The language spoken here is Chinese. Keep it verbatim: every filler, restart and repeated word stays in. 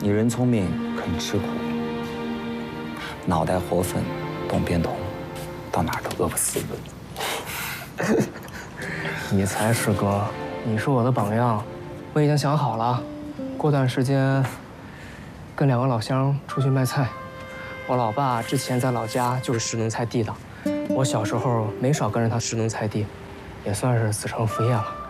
你人聪明，肯吃苦，脑袋活泛，懂变通，到哪儿都饿不死。 你才是哥，你是我的榜样，我已经想好了，过段时间跟两个老乡出去卖菜。我老爸之前在老家就是食农菜地的，我小时候没少跟着他食农菜地，也算是子承父业了。